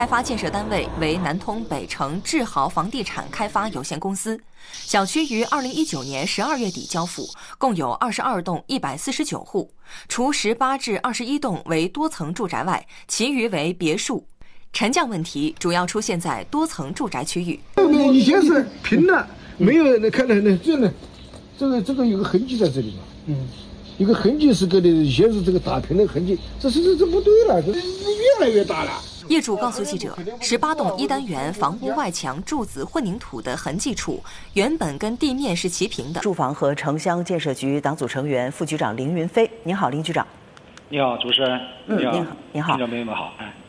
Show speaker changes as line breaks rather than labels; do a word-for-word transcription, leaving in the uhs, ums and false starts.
开发建设单位为南通北城智豪房地产开发有限公司，小区于二零一九年十二月底交付，共有二十二栋一百四十九户，除十八至二十一栋为多层住宅外，其余为别墅。沉降问题主要出现在多层住宅区域。
这个以前是平的，没有那看到呢，这呢，这个这个有个痕迹在这里嘛，嗯。一个痕迹是给的，以前是这个打平的痕迹，这是这这不对了，这越来越大了。
业主告诉记者，十八栋一单元房屋外墙柱子混凝土的痕迹处，原本跟地面是齐平的。
住房和城乡建设局党组成员、副局长林云飞，您好，林局长。
你好，主持人。
嗯，您好，您好，
听众朋友们好。哎。